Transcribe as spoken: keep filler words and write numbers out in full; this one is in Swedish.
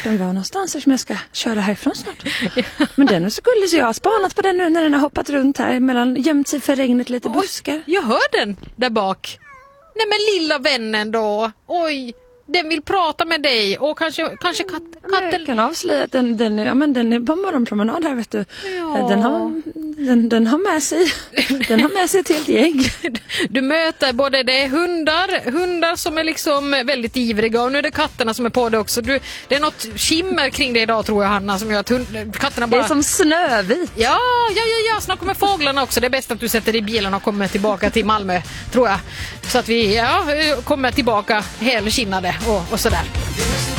vart den var någonstans som jag ska köra härifrån snart. Men den är så gullig så jag har spanat på den nu när den har hoppat runt här mellan, gömt sig för regnet lite buskar. Jag hör den där bak. Nej men lilla vännen då. Oj, den vill prata med dig. Och kanske, kanske kat, katten... Jag kan avslöja att den, den, ja, men den är på morgonpromenad här vet du. Ja. Den, har, den, den har med sig den har med sig ett helt gäng. Du möter både det är hundar, hundar som är liksom väldigt ivriga och nu är det katterna som är på det också. Du, det är något skimmer kring det idag tror jag Hanna som gör att hund, katterna bara... Det är som Snövit. Ja, ja, ja, ja, snart kommer fåglarna också. Det är bäst att du sätter dig i bilen och kommer tillbaka till Malmö tror jag. Så att vi ja, kommer tillbaka helskinnade och, och sådär.